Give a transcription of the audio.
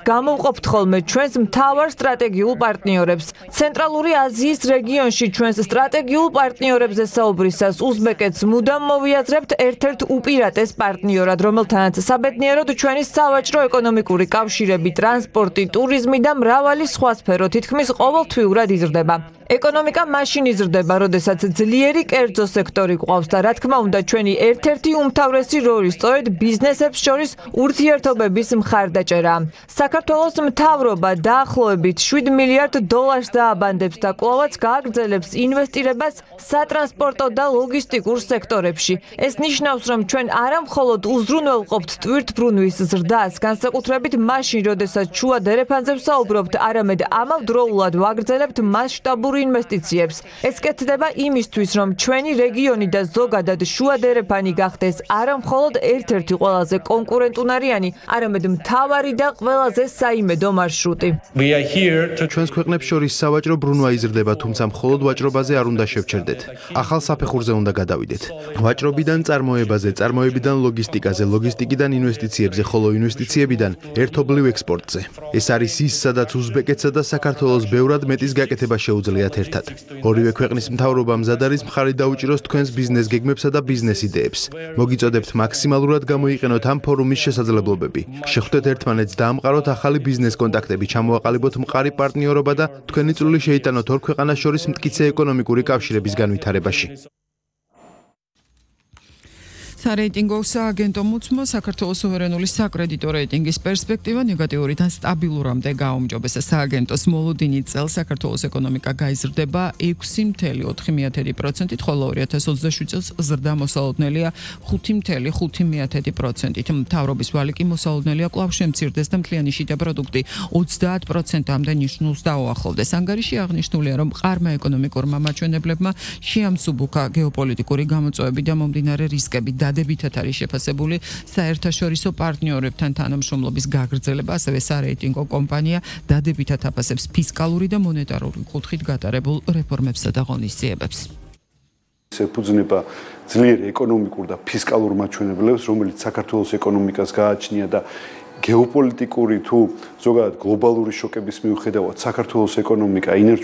გამოვყოფთ ხოლმე ჩვენს მთავარ სტრატეგიულ პარტნიორებს. ცენტრალური აზიის რეგიონში ჩვენს სტრატეგიულ პარტნიორებზე საუბრისას უზბეკეთს მუდამ მოვიაზრებთ ერთ-ერთ უპირატეს პარტნიორად, რომელთანაც საბედნიეროდ ჩვენი სავაჭრო-ეკონომიკური კავშირები, ტრანსპორტი, ტურიზმი და მრავალი სხვა სფერო თითქმის ყოველთვიურად იზრდება. ეკონომიკა მაშინ იზრდება, როდესაც ძლიერი კერძო სექტორი გვყავს და რა თქმა უნდა ჩვენი ერთ-ერთი უმთავრესი როლი სწორედ ბიზნესებს შორის ურთიერთობების მხარდაჭერა. საქართველოს მთავრობა დაახლოებით $7 მილიარდ დააბანდებს და კვლავაც გააგრძელებს ინვესტირებას სატრანსპორტო და ლოგისტიკურ სექტორებში. ეს ნიშნავს, რომ ჩვენ არა მხოლოდ უზრუნველყოფთ ტვირთბრუნვის ზრდას, განსაკუთრებით მაშინ, როდესაც შუა დერეფანზე ვსაუბრობთ, არამედ ამავდროულად ვაგრძელებთ მასშტაბურ ინვესტიციებს. ეს კეთდება იმისთვის, რომ ჩვენი რეგიონი და ზოგადად შუა დერეფანი გახდეს არა მხოლოდ ერთ-ერთი ყველაზე კონკურენტუნარიანი, არამედ მთავარი და ყველაზე საიმედო მარშრუტი. ჩვენს ქვეყნებს შორის სავაჭრო ბრუნვა იზრდება, თუმცა მხოლოდ ვაჭრობაზე არ უნდა შევჩერდეთ. ახალ საფეხურზე უნდა გადავიდეთ. ვაჭრობიდან წარმოებაზე, წარმოებიდან ლოგისტიკაზე, ლოგისტიკიდან ინვესტიციებზე, ხოლო ინვესტიციებიდან ერთობლივ ექსპორტზე. ეს არის ის, სადაც უზბეკეთსა და საქართველოს ბევრად მეტის გაკეთება შეუძლიათ ერთად. ორივე ქვეყნის მთავრობა მზად არის მხარი დაუჭიროს თქვენს ბიზნეს გეგმებსა და ბიზნეს იდეებს. მოგიწოდებთ მაქსიმალურად გამოიყენოთ ამ ფორუმის შესაძლებლობები. შეხვდეთ ერთმანეთს და ამყაროთ ახალი ბიზნეს კონტაქტები, ჩამოაყალიბოთ მყარი პარტნიორობა და თქვენი წვლილი შეიტანოთ ორ ქვეყანას შორის მტკიცე ეკონომიკური კავშირების განვითარებაში. სარეიტინგო სააგენტომ უცმო საქართველოს სუვერენული საკრედიტო რეიტინგის პერსპექტივა ნეგატიურიდან სტაბილურამდე გაუმჯობესა. სააგენტოს მოლოდინი წელს საქართველოს ეკონომიკა გაიზრდება 6.4%-ით, ხოლო 2027 წელს ზრდა მოსალოდნელია 5.5%-ით. მთავრობის ვალი კი მოსალოდნელია კვლავ შემცირდეს და მთლიანი შიდა პროდუქტი 30%-ამდე ნიშნულს დაუახლოვდეს. ანგარიში აღნიშნულია, რომ მყარმა ეკონომიკურმა მაჩვენებლებმა შეამსუბუქა გეოპოლიტიკური გამოწვევები და მომდინარე რისკები. დადებითად არის შეფასებული საერთაშორისო პარტნიორებთან თანამშრომლობის გაგრძელება, ასევე სარეიტინგო კომპანია დადებითად აფასებს ფისკალური და მონეტარული კუთხით გატარებულ რეფორმებსა და ღონისძიებებს. ეფუძნება ძლიერ ეკონომიკურ და ფისკალურ მაჩვენებლებს, რომელიც საქართველოს ეკონომიკას გააჩნია და გეოპოლიტიკური თუ ზოგადად გლობალური შოკების მიუხედავად საქართველოს ეკონომიკა